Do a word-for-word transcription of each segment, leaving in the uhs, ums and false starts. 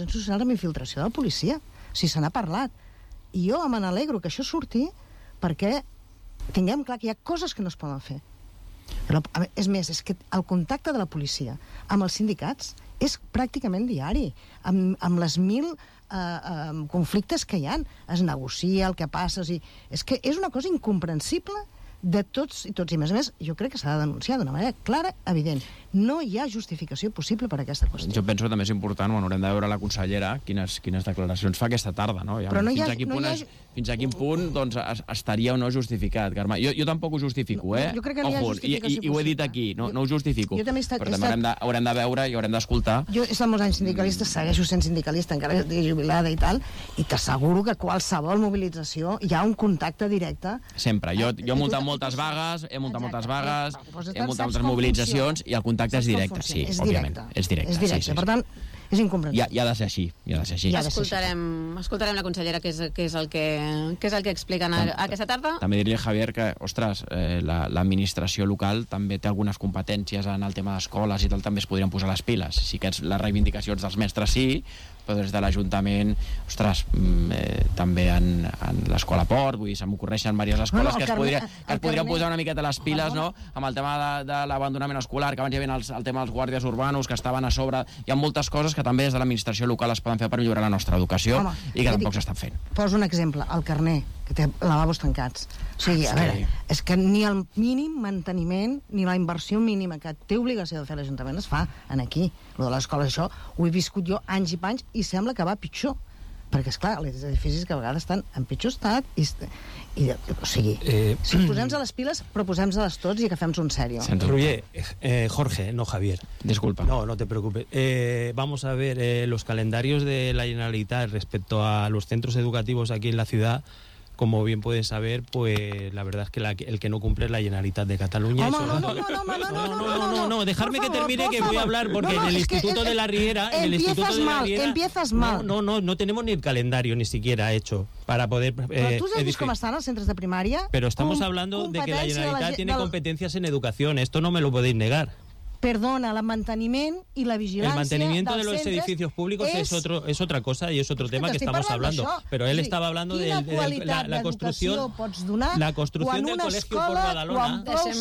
agents socials amb infiltració de la policia. Si se n'ha parlat. I jo me n'alegro que això surti perquè tinguem clar que hi ha coses que no es poden fer. Però, és més, és que el contacte de la policia amb els sindicats és pràcticament diari, amb, amb les mil eh, eh, conflictes que hi ha. Es negocia el que passa, o sigui, és que és una cosa incomprensible de tots i tots. I, a més a més, jo crec que s'ha de denunciar d'una manera clara, evident. No hi ha justificació possible per a aquesta qüestió. Jo penso que també és important, bueno, haurem de veure la consellera quines, quines declaracions fa aquesta tarda, no? Ja, Però no hi ha... Fins a quin no punt, ha... és, fins a quin punt doncs, estaria o no justificat, Carme. Jo, jo tampoc ho justifico, eh? Jo crec que no hi ha Ojo, justificació i, i, i ho he dit aquí, no, no ho justifico. Jo també he estat... Però també estat... haurem, de, haurem de veure i haurem d'escoltar. Jo he estat molts anys sindicalista, segueixo sent sindicalista, encara que estigui jubilada i tal, i t'asseguro que qualsevol mobilització hi ha un contacte directe. Sempre. Jo, jo he muntat moltes vagues, he muntat moltes vagues, he muntat moltes mobilitzacions i el contacte és directe, sí, òbviament. És directe. És directe, per tant, és incomprensible. I ha de ser així, i ha de ser així. Escoltarem, escoltarem la consellera què és, què és el que què és el que expliquen a, a aquesta tarda. També dir-li a Javier que, ostres, eh, l'administració local també té algunes competències en el tema d'escoles i tal, també es podrien posar les piles. Sí que les reivindicacions dels mestres sí, però des de l'Ajuntament, ostres, eh, també en, en l'Escola Port, vull dir, se m'ocorreixen diverses escoles no, no, que es, carnet, podria, que es podrien posar una miqueta les piles, no?, amb el tema de, de l'abandonament escolar, que abans hi havia el, el tema dels guàrdies urbanos, que estaven a sobre. Hi ha moltes coses que també des de l'administració local es poden fer per millorar la nostra educació. Home, i que tampoc s'estan fent. Poso un exemple, el carner, que té lavabos tancats. O sigui, a veure, és que ni el mínim manteniment, ni la inversió mínima que té obligació de fer l'Ajuntament es fa en aquí. Lo de l'escola, això, ho he viscut jo anys i panys i sembla que va pitjor. Perquè, esclar, els edificis que a vegades estan en pitjor estat i, i o sigui, eh, si posem a les piles, però posem-se-les tots i agafem-nos un sèrio. Roger, eh, Jorge, no Javier. Disculpa. No, no te preocupes. Eh, vamos a ver eh, los calendarios de la Generalitat respecto a los centros educativos aquí en la ciudad. Como bien puedes saber, pues la verdad es que la, el que no cumple es la Generalitat de Cataluña. No, no, no, no, no, no, no, no, no, no, no, dejarme que termine que voy a hablar porque en el Instituto de la Riera, en el Instituto de la Riera, empiezas mal. No, no, no tenemos ni el calendario ni siquiera hecho para poder. Pero tú sabes cómo están los centros de primaria. Pero estamos hablando de que la Generalitat tiene competencias en educación. Esto no me lo podéis negar. Perdona, el manteniment i la vigilància... El mantenimiento de los edificios públicos es, otro, es otra cosa y es otro tema que estamos hablando. Pero él estaba hablando de, de, de la, la construcción la construcción del colegio por Badalona.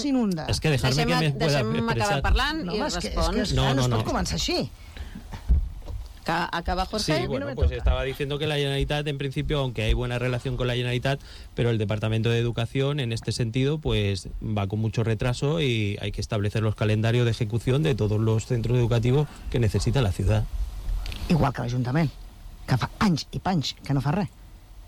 Es que dejarme que me pueda expresar. Acabar parlant i respons. No, no, no. Es pot començar així. Acaba Jorge. Sí, bueno, pues estaba diciendo que la Generalitat, en principio, aunque hay buena relación con la Generalitat, pero el Departamento de Educación, en este sentido, pues va con mucho retraso y hay que establecer los calendarios de ejecución de todos los centros educativos que necesita la ciudad. Igual que l'Ajuntament, que fa anys i panys que no fa res.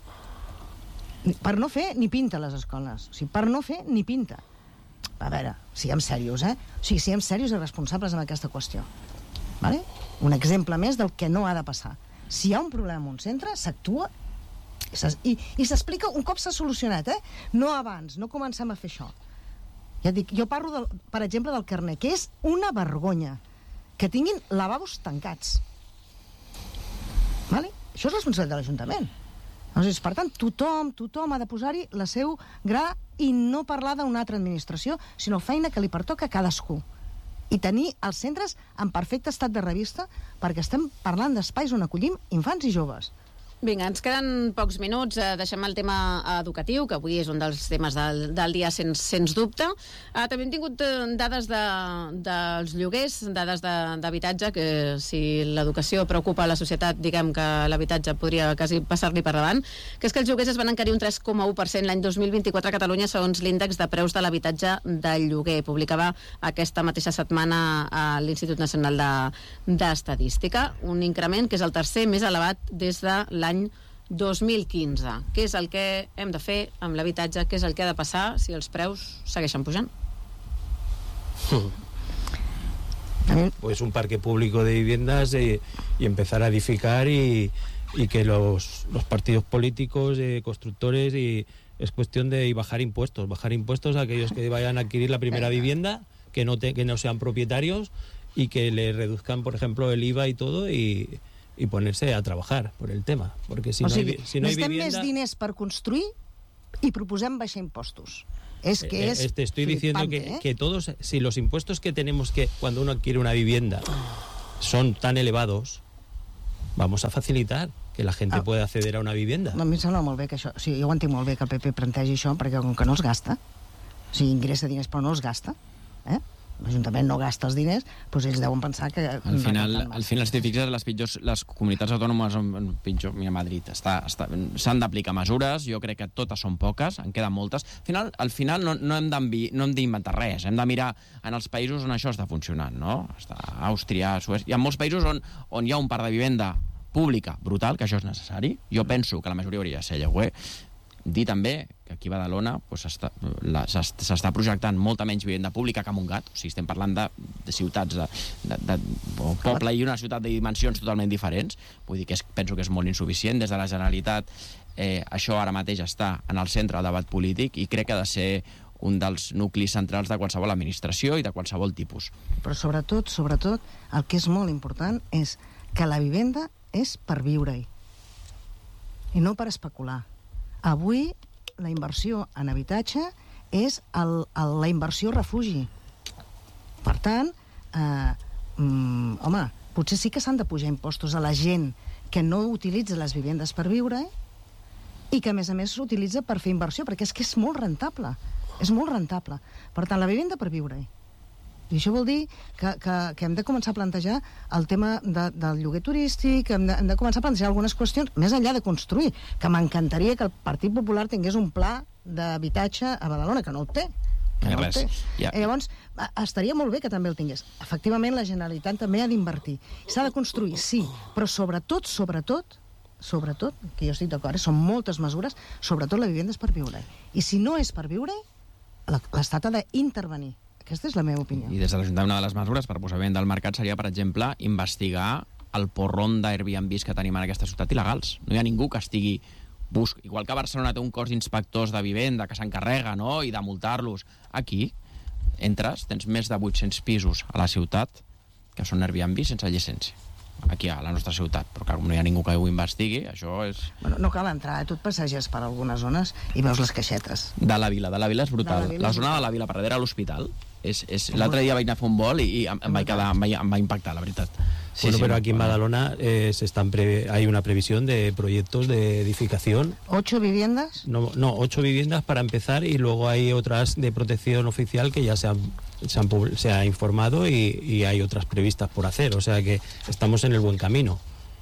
Per no fer, ni pinta les escoles. O sigui, per no fer, ni pinta. A veure, siguem serios, eh? O sigui, siguem serios i responsables en aquesta qüestió. Vale? Un exemple més del que no ha de passar. Si hi ha un problema en un centre, s'actua i, i s'explica un cop s'ha solucionat, eh? No abans, no comencem a fer això. Ja dic, jo parlo, del, per exemple, del carner, que és una vergonya que tinguin lavabos tancats. Vale? Això és responsabilitat de l'Ajuntament. Llavors, per tant, tothom, tothom ha de posar-hi la seu gra i no parlar d'una altra administració, sinó feina que li pertoca a cadascú. I tenir els centres en perfecte estat de revista, perquè estem parlant d'espais on acollim infants i joves. Vinga, ens queden pocs minuts. Eh, deixem el tema educatiu, que avui és un dels temes del, del dia, sens, sens dubte. Eh, també hem tingut eh, dades de, dels lloguers, dades d'habitatge, que si l'educació preocupa a la societat, diguem que l'habitatge podria quasi passar-li per davant, que és que els lloguers es van encarir un tres coma u per cent l'any dos mil vint-i-quatre a Catalunya, segons l'índex de preus de l'habitatge del lloguer. Publicava aquesta mateixa setmana a l'Institut Nacional d'Estadística, un increment que és el tercer més elevat des de l'any l'any dos mil quinze. Què és el que hem de fer amb l'habitatge? Què és el que ha de passar si els preus segueixen pujant? Pues un parque público de viviendas eh, y empezar a edificar y, y que los, los partidos políticos, eh, constructores, y es cuestión de y bajar impuestos, bajar impuestos a aquellos que vayan a adquirir la primera vivienda, que no, te, que no sean propietarios y que le reduzcan, por ejemplo, el I V A y todo y i ponerse a trabajar por el tema, perquè si, o sigui, no, hay, si no hay vivienda... Necessitem més diners per construir i proposem baixar impostos. Es que eh, es te estoy diciendo flipante, que, ¿eh? que todos, si los impuestos que tenemos que cuando uno adquiere una vivienda son tan elevados, vamos a facilitar que la gente ah. pueda acceder a una vivienda. A mi em sembla molt bé que això... O sigui, jo ho entenc molt bé que el P P plantegi això, perquè com que no es gasta, o sigui, ingressa diners però no els gasta, eh? L'Ajuntament no gasta els diners, doncs ells deuen pensar que... Al final, al final si t'hi fixes, les pitjors, les comunitats autònomes on pitjor, mira, Madrid, està, està, s'han d'aplicar mesures, jo crec que totes són poques, en queden moltes. Al final, al final no, no hem no hem d'inventar res, hem de mirar en els països on això està funcionant, no? Està Àustria, Suècia... Hi ha molts països on, on hi ha un parc de vivenda pública brutal, que això és necessari. Jo penso que la majoria hauria de ser lloguer. Dir també que aquí a Badalona pues, s'està projectant molta menys vivenda pública que a Montgat. O sigui, estem parlant de, de ciutats, de, de, de de poble i una ciutat de dimensions totalment diferents. Vull dir que és, penso que és molt insuficient. Des de la Generalitat eh, això ara mateix està en el centre del debat polític i crec que ha de ser un dels nuclis centrals de qualsevol administració i de qualsevol tipus. Però sobretot, sobretot, el que és molt important és que la vivenda és per viure-hi i no per especular. Avui la inversió en habitatge és el, el, la inversió refugi. Per tant, eh, mm, home, potser sí que s'han de pujar impostos a la gent que no utilitza les vivendes per viure i que, a més a més, s'utilitza per fer inversió, perquè és que és molt rentable. És molt rentable. Per tant, la vivenda per viure-hi. I això vol dir que, que, que hem de començar a plantejar el tema de, del lloguer turístic, hem de, hem de començar a plantejar algunes qüestions, més enllà de construir, que m'encantaria que el Partit Popular tingués un pla d'habitatge a Badalona, que no el té. Que no el té. Ja. I llavors, estaria molt bé que també el tingués. Efectivament, la Generalitat també ha d'invertir. S'ha de construir, sí, però sobretot, sobretot, sobretot, que jo estic d'acord, són moltes mesures, sobretot la vivenda és per viure. I si no és per viure, l'Estat ha d'intervenir. Aquesta és la meva opinió. I des de l'Ajuntament, una de les mesures per posar venda al mercat seria, per exemple, investigar el porron d'Airbnbs que tenim en aquesta ciutat il·legals. No hi ha ningú que estigui... Bus... Igual que Barcelona té un cos d'inspectors de vivenda que s'encarrega, no?, i de multar-los. Aquí, entres, tens més de vuit-cents pisos a la ciutat que són Airbnb sense llicència. Aquí a la nostra ciutat, però clar, com no hi ha ningú que ho investigui, això és... Bueno, no cal entrar, eh? Tu et passeges per algunes zones i veus les caixetes. De la vila, de la vila és brutal. La, vila la zona de la vila, per darrere l'hospital, és, és... l'altre dia vaig anar a fer un vol i, i em, em, vaig quedar, em, va, em va impactar, la veritat. Sí, bueno, sí, pero aquí en Badalona eh, se están pre... hay una previsión de proyectos de edificación. ¿Ocho viviendas? No, no, ocho viviendas para empezar y luego hay otras de protección oficial que ya se han, se han se ha informado y, y hay otras previstas por hacer. O sea que estamos en el buen camino.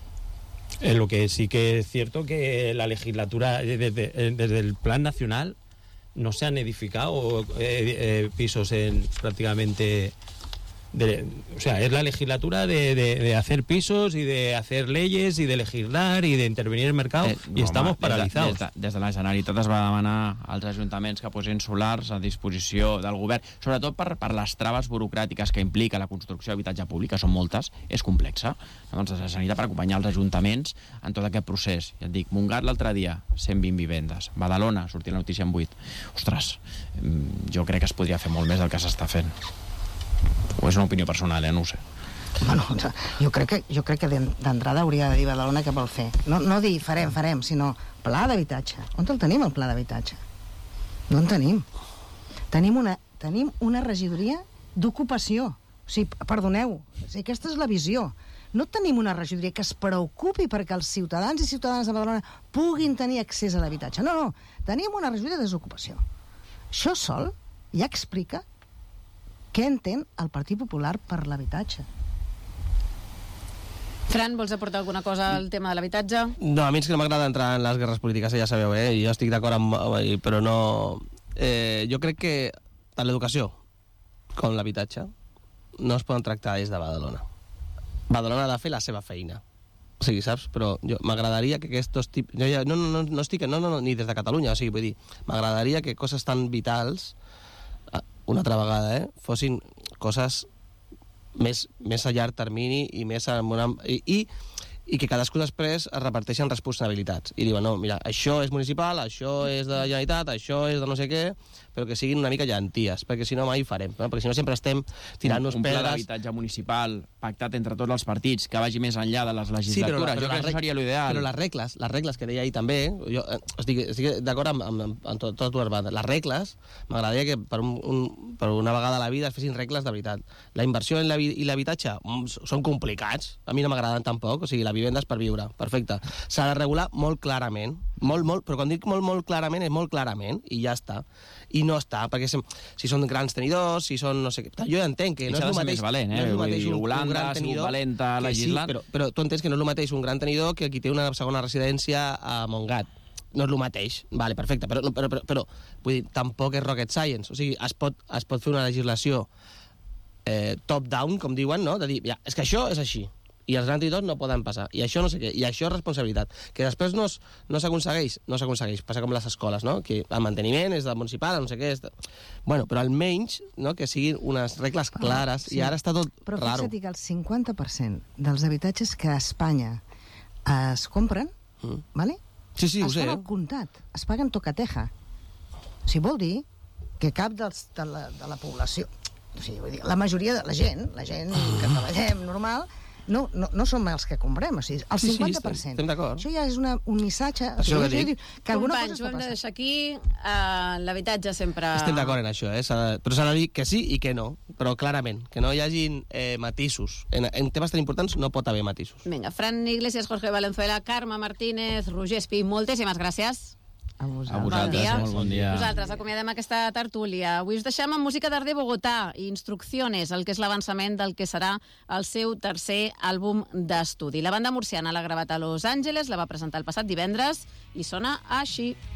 En lo que sí que es cierto que la legislatura, desde, desde el plan nacional, no se han edificado eh, eh, pisos en prácticamente... De, o sea, es la legislatura de, de, de hacer pisos y de hacer leyes y de legislar y de intervenir en el mercado eh, no, y estamos home, paralizados. Des de, des, de, des de la Generalitat es va demanar als ajuntaments que posin solars a disposició del govern, sobretot per, per les traves burocràtiques que implica la construcció d'habitatge públic, que són moltes, és complexa. Doncs la Generalitat per acompanyar els ajuntaments en tot aquest procés. Ja et dic, Montgat l'altre dia, cent vint vivendes. Badalona, sortia la notícia en vuit. Ostres, jo crec que es podria fer molt més del que s'està fent. O és una opinió personal, eh? No ho sé. Bueno, jo crec que, jo crec que d'entrada hauria de dir Badalona què vol fer. No, no dir farem, farem, sinó pla d'habitatge. On el tenim, el pla d'habitatge? No en tenim. Tenim una, tenim una regidoria d'ocupació. O sigui, perdoneu, o sigui, aquesta és la visió. No tenim una regidoria que es preocupi perquè els ciutadans i ciutadanes de Badalona puguin tenir accés a l'habitatge. No, no, tenim una regidoria de desocupació. Això sol ja explica què entén el Partit Popular per l'habitatge. Fran, vols aportar alguna cosa al tema de l'habitatge? No, a mi és que no m'agrada entrar en les guerres polítiques, ja sabeu, eh? Jo estic d'acord amb... però no... Eh, jo crec que tant l'educació com l'habitatge no es poden tractar des de Badalona. Badalona ha de fer la seva feina. O sigui, saps? Però m'agradaria que aquests tipus... No, no, no, no estic... No, no, no, ni des de Catalunya, o sigui, vull dir, m'agradaria que coses tan vitals, una altra vegada, eh, fossin coses més, més a llarg termini i més a una, i, i, i que cadascú després es reparteixen responsabilitats i diuen, no, mira, això és municipal, això és de la Generalitat, això és de no sé què, però que siguin una mica llenties, perquè si no mai ho farem, no? Perquè si no sempre estem tirant-nos pedres. Un pla d'habitatge municipal pactat entre tots els partits que vagi més enllà de les legislatures, sí, però la, però jo crec que això seria l'ideal. Però les regles, les regles que deia ahir també, jo estic, estic d'acord amb, amb, amb tot, totes dues bandes, les regles, m'agradaria que per, un, un, per una vegada a la vida es fessin regles de veritat. La inversió en la, i l'habitatge són complicats, a mi no m'agraden tampoc, o sigui, la, vivendes per viure. Perfecte. S'ha de regular molt clarament, molt, molt, però quan dic molt, molt clarament, és molt clarament, i ja està. I no està, perquè si, si són grans tenidors, si són, no sé què... Jo ja entenc que I no és el mateix... valent, eh? No és el mateix un, Holanda un gran ha sigut tenidor... valenta legislant. Sí, però, però tu entens que no és el mateix un gran tenidor que qui té una segona residència a Montgat. No és el mateix. Vale, perfecte. Però, però, però, però vull dir, tampoc és rocket science. O sigui, es pot, es pot fer una legislació eh, top-down, com diuen, no? De dir, ja, és que això és així. I els grans tenidors no poden passar. I això no sé què. I això és responsabilitat. Que després no, es, no s'aconsegueix, no s'aconsegueix. Passa com les escoles, no? Que el manteniment és del municipal, no sé què és... De... Bueno, però almenys, no?, que siguin unes regles clares. Ah, sí. I ara està tot però raro. Però fixa't que el cinquanta per cent dels habitatges que a Espanya es compren, mm. ¿vale? Sí, sí, ho es sé. fan al comptat, es paguen tocateja. O sigui, vol dir que cap dels, de, la, de la població, o sigui, vull dir, la majoria de la gent, la gent que treballem normal, no, no, no som els que comprem, o sigui, el sí, cinquanta per cent. Sí, estem d'acord. Això ja és una, un missatge... O Això sigui, que dic. que alguna Companys, cosa ho hem de està deixar aquí. Uh, L'habitatge sempre... Estem d'acord en això, eh? De, però s'ha de dir que sí i que no, però clarament, que no hi hagin eh, matisos. En, en temes tan importants no pot haver matisos. Vinga, Fran Iglesias, Jorge Valenzuela, Carme Martínez, Roger Espí, moltíssimes gràcies. A vosaltres. A vosaltres, bon molt bon dia. Nosaltres acomiadem aquesta tertúlia. Avui us deixem amb música d'Arde Bogotà i Instrucciones, el que és l'avançament del que serà el seu tercer àlbum d'estudi. La banda murciana l'ha gravat a Los Angeles, la va presentar el passat divendres i sona així.